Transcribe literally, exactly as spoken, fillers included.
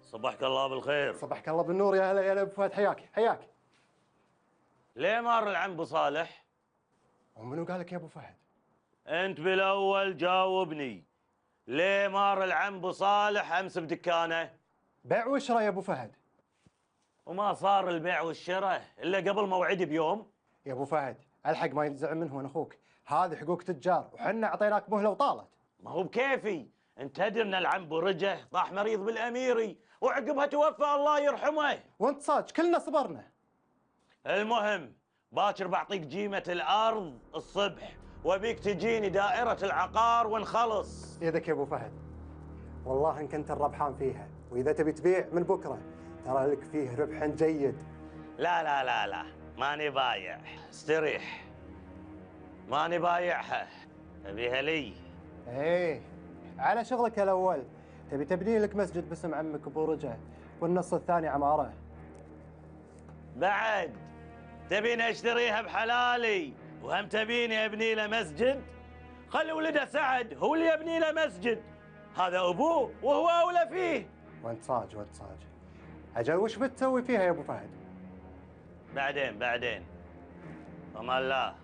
صبحك الله بالخير. صبحك الله بالنور. يا هلا يا هلا ابو فهد، حياك حياك. ليه مار العم ابو صالح؟ ومنو قال لك يا ابو فهد؟ انت بالاول جاوبني. ليه مار العم ابو صالح امس بدكانه؟ بيع وشراء يا ابو فهد. وما صار البيع والشراء الا قبل موعدي بيوم. يا ابو فهد الحق، ما ينزعل منه، انا اخوك، هذه حقوق تجار وحنا اعطيناك مهله وطالت. ما هو بكيفي، انت تدري ان العم ابو رجه طاح مريض بالاميري وعقبها توفى الله يرحمه. وانت صاج كلنا صبرنا. المهم باكر بعطيك جيمه الارض الصبح وبيك تجيني دائره العقار ونخلص. يدك يا ابو فهد، والله ان كنت الربحان فيها، واذا تبي تبيع من بكره ترى لك فيه ربح جيد. لا لا لا لا ماني بايع، استريح. ماني بايعها، ابيها لي. ايه على شغلك الاول. تبي تبني لك مسجد باسم عمك ابو رجه والنص الثاني عماره. بعد تبيني اشتريها بحلالي وهم تبيني ابني له مسجد؟ خلي ولده سعد هو اللي يبني له مسجد، هذا ابوه وهو اولى فيه. وانت صاج وانت صاج اجل وش بتسوي فيها يا ابو فهد؟ بعدين بعدين، امان الله.